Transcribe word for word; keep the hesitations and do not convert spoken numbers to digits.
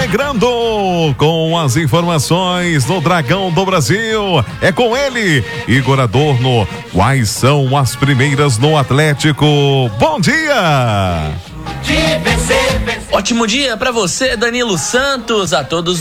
Alegrando com as informações do Dragão do Brasil. É com ele, Igor Adorno. Quais são as primeiras no Atlético? Bom dia! Ótimo dia pra você, Danilo Santos, a todos